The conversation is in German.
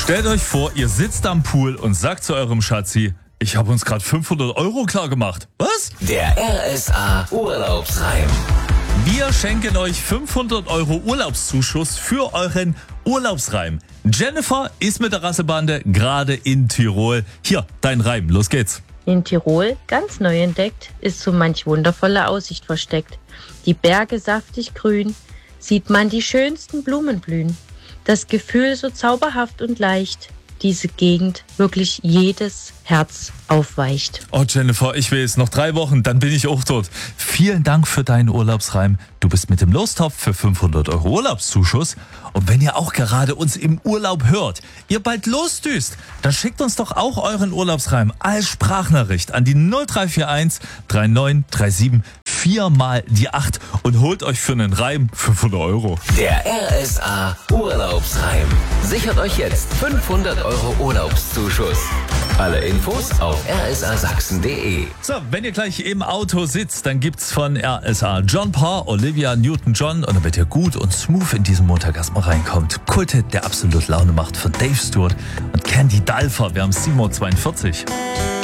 Stellt euch vor, ihr sitzt am Pool und sagt zu eurem Schatzi, ich habe uns gerade 500 Euro klar gemacht. Was? Der RSA Urlaubsreim. Wir schenken euch 500 Euro Urlaubszuschuss für euren Urlaubsreim. Jennifer ist mit der Rasselbande gerade in Tirol. Hier, dein Reim, los geht's. In Tirol, ganz neu entdeckt, ist so manch wundervolle Aussicht versteckt. Die Berge saftig grün, sieht man die schönsten Blumen blühen. Das Gefühl so zauberhaft und leicht, diese Gegend wirklich jedes Herz aufweicht. Oh Jennifer, ich weiß, noch 3 Wochen, dann bin ich auch tot. Vielen Dank für deinen Urlaubsreim. Du bist mit dem Lostopf für 500 Euro Urlaubszuschuss. Und wenn ihr auch gerade uns im Urlaub hört, ihr bald losdüst, dann schickt uns doch auch euren Urlaubsreim als Sprachnachricht an die 0341 3937 4 mal die 8 und holt euch für einen Reim 500 Euro. Der RSA Urlaubsreim. Sichert euch jetzt 500 Euro Urlaubszuschuss. Alle Infos auf rsasachsen.de. So, wenn ihr gleich im Auto sitzt, dann gibt's von RSA John Parr, Olivia Newton-John und damit ihr gut und smooth in diesen Montag erstmal reinkommt. Kulthit, der absolut Laune macht von Dave Stewart und Candy Dulfer. Wir haben 7:42 Uhr.